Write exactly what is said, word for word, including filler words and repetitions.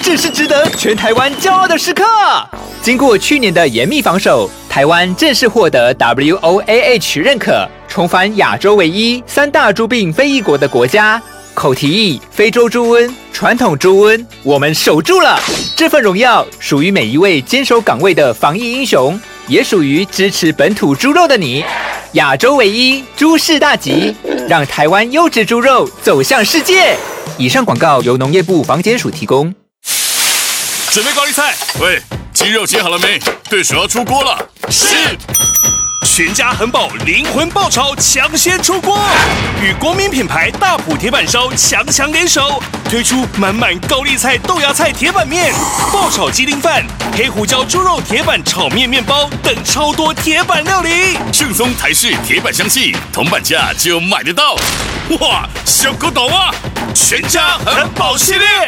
这是值得全台湾骄傲的时刻。经过去年的严密防守，台湾正式获得 W O A H 认可，重返亚洲唯一三大猪病非裔国的国家。口蹄疫、非洲猪瘟、传统猪瘟，我们守住了。这份荣耀属于每一位坚守岗位的防疫英雄，也属于支持本土猪肉的你。亚洲唯一，猪市大吉，让台湾优质猪肉走向世界。以上广告由农业部防检署提供。 准备高丽菜，喂，鸡肉切好了没？对手要出锅了。是。 全家很饱灵魂爆炒抢先出锅，与国民品牌大埔铁板烧强强联手，推出满满高丽菜豆芽菜铁板面、爆炒鸡丁饭、黑胡椒猪肉铁板炒面面包等超多铁板料理。 正宗台式铁板香气，铜板价就买得到。哇，小狗懂啊！全家很饱系列。